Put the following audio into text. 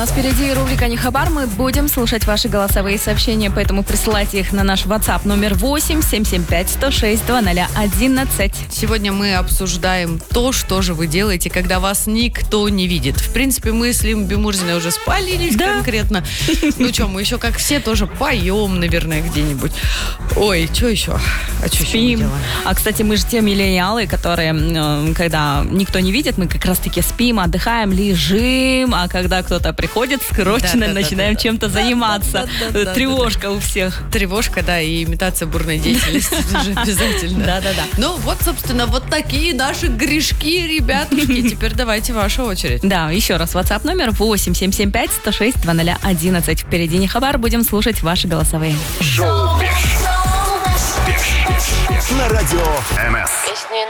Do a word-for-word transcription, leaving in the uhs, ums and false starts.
нас впереди рубрика «Не хабар». Мы будем слушать ваши голосовые сообщения, поэтому присылайте их на наш WhatsApp номер восемь семь семь пять сто шесть два ноль одиннадцать. Сегодня мы обсуждаем то, что же вы делаете, когда вас никто не видит. В принципе, мы с Лим Бимурзиной уже спалились да. конкретно. Ну что, мы еще, как все, тоже поем, наверное, где-нибудь. Ой, что еще? А что еще мы делаем? А, кстати, мы же те миллениалы, которые, когда никто не видит, мы как раз-таки спим, отдыхаем, лежим, а когда кто-то приходит, срочно да, да, начинаем да, да, чем-то да, заниматься. Да, да, да, Тревожка да, да. у всех. Тревожка, да, и имитация бурной деятельности тоже обязательно. Да-да-да. Ну, вот, собственно, вот такие наши грешки, ребятушки. Теперь давайте ваша очередь. Да, еще раз, WhatsApp номер восемь семь семь пять сто шесть два ноль одиннадцать. Впереди не хабар, будем слушать ваши голосовые. Шоу на радио МС.